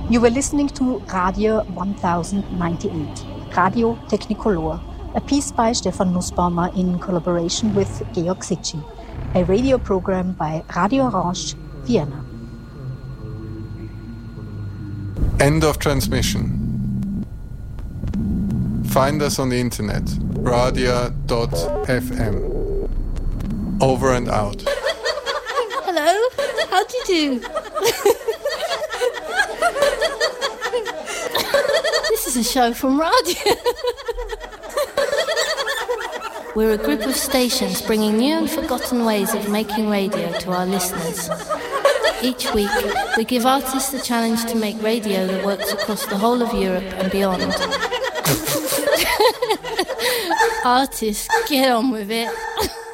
You were listening to Radio 1098, Radio Technicolor, a piece by Stefan Nussbaumer in collaboration with Georg Sicci, a radio program by Radio Orange, Vienna. End of transmission. Find us on the internet, radia.fm. Over and out. Hello, how do you do? This is a show from Radio. We're a group of stations bringing new and forgotten ways of making radio to our listeners. Each week, we give artists the challenge to make radio that works across the whole of Europe and beyond. Artists, get on with it.